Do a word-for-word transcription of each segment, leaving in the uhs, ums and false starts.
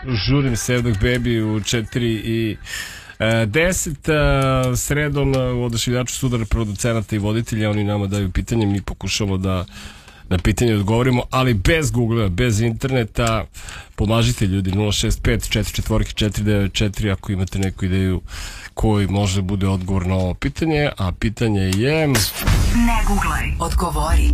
Žurim Sevdah Baby u četiri i deset. Sredom u Odašiljaču sudar producenata i voditelja, oni nama daju pitanje, mi pokušamo da na pitanje odgovorimo, ali bez Google, bez interneta. Pomažite ljudi, nula šest pet četiri četiri četiri devet četiri ako imate neku ideju koji može bude odgovor na ovo pitanje, a pitanje je... Ne googlaj, odgovori.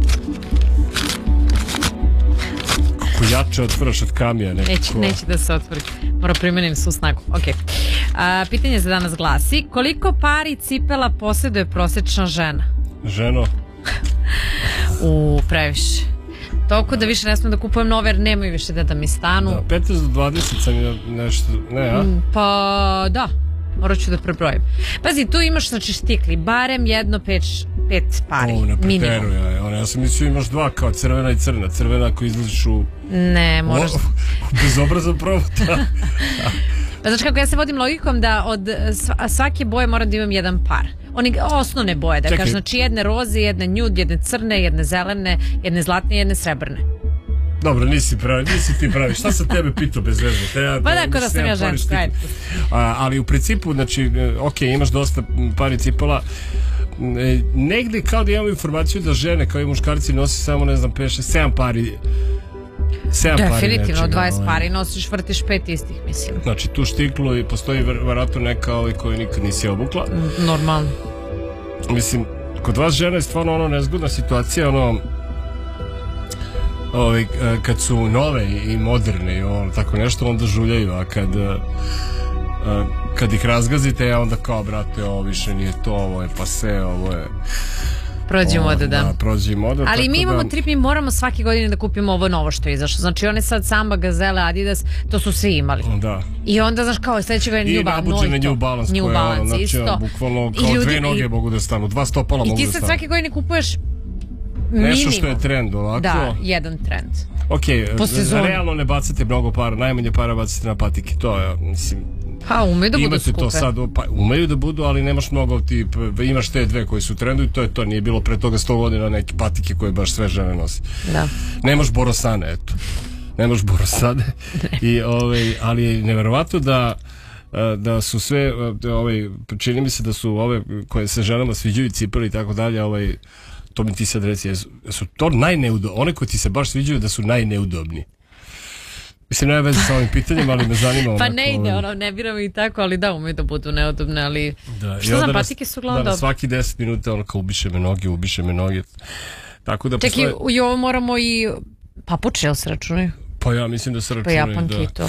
Kako jače otvaraš od kamija nekako. Neće, neće da se otvori. Moram primenim svu snagu. Okay. A, pitanje za danas glasi: koliko pari cipela posjeduje prosječna žena? Ženo? U, previše. Toliko da više ne smijem da kupujem nove jer nemaju više da da mi stanu. Da, petnaest do dvadeset sam nešto, ne, a? Pa, da. Morat ću da prebrojim. Pazi, tu imaš, znači, štikli, barem jedno pet, pet pari, o, ne minimum. Ja, ja, ja sam mislio imaš dva, kao crvena i crna. Crvena ako izlaziš u... Ne, moraš... Bezobrazan provod. Pa znači kako, ja se vodim logikom da od svake boje moram da imam jedan par. Oni osnovne boje, da kažem, znači jedne roze, jedne nude, jedne crne, jedne zelene, jedne zlatne, jedne srebrne. Dobro, nisi pravi, nisi ti pravi. Šta sam tebe pitao bez veze? Te ja, pa da, ko da sam ja ženska, ajde. Ali u principu, znači, ok, imaš dosta pari cipela, negde kao da imamo informaciju da žene kao i muškarci nosi samo, ne znam, pet, šest, sedam pari. Definitivno, dvadeset pari nosiš, vrtiš pet istih, mislim. Znači, tu štiklu i postoji vjerojatno neka ovaj koju nikad nisi obukla. Normalno. Mislim, kod vas žena je stvarno ono nezgodna situacija, ono... Ovi, kad su nove i moderne i ono, tako nešto, onda žuljaju, a kad kad ih razgazite, onda kao, brate, ovo više nije to, ovo je pase, ovo je... Prođi moda, da. Da, prođi moda. Ali mi imamo trip, mi moramo svake godine da kupimo ovo novo što je izašlo. Znači, one sad Samba, Gazele, Adidas, to su svi imali. Da. I onda, znaš, kao sljedeće godine New Balance. I nabučene New Balance, New Balance, isto. Bukvalno kao dve noge mogu da stanu, dva stopala mogu da stanu. I ti sad svake godine kupuješ nešto što je trend, ovako. Da, jedan trend. Ok, realno ne bacate mnogo para, najmanje para bacate na patike, to je, mislim... Pa, umeju da budu skupe. To sad, pa, umeju da budu, ali nemaš mnogo, ti imaš te dve koji su u trendu i to je to, nije bilo pre toga sto godina neke patike koje baš sve žene nosi. Da. Nemaš borosane, eto. Nemaš borosane. I, ovaj, ali je neverovatno da da su sve, ovaj, čini mi se da su ove koje se ženama sviđaju cipele i tako dalje, ovaj, to mi ti sad reci, su to najneudobnije, one koje ti se baš sviđaju da su najneudobniji. Mislim, nema veze sa ovim pitanjem, ali me zanima... Pa ne ide, ono, ne biramo i tako, ali da, umeju da budu neudobne, ali... Što znam, patike su uglavnom dobro. Svaki deset minuta, ono, kao ubiše me noge, ubiše me noge. Tako da... Čekaj, i ovo moramo i... Papuče, jel se računaju? Pa ja mislim da se računaju, pa Japanki to.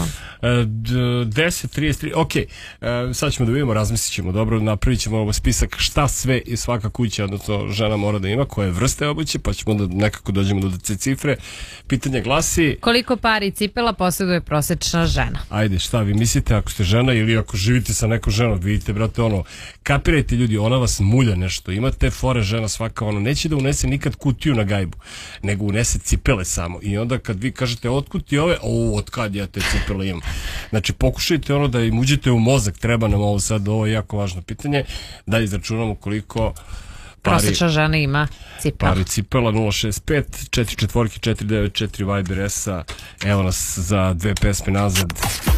deset trideset tri, ok, sad ćemo da vidimo, razmislit ćemo, dobro, napravit ćemo ovo spisak šta sve i svaka kuća, odnosno žena mora da ima, koje vrste obuće, pa ćemo da nekako dođemo do te cifre. Pitanje glasi... Koliko pari cipela posjeduje prosječna žena? Ajde, šta vi mislite ako ste žena ili ako živite sa nekom ženom, vidite, brate, ono, kapirajte ljudi, ona vas mulja nešto, imate fore žena svaka, ono, neće da unese nikad kutiju na gajbu, nego unese cipele samo i onda kad vi kažete otkud ti ove, o, od kad ja te cipele imam. Znači, pokušajte ono da im uđete u mozak, treba nam ovo sad, ovo je jako važno pitanje, da izračunamo koliko pari... Prosječna žena ima cipela. Pari cipela, nula šest pet četiri četiri četiri devet četiri Viber S-a, evo nas za dve pesme nazad.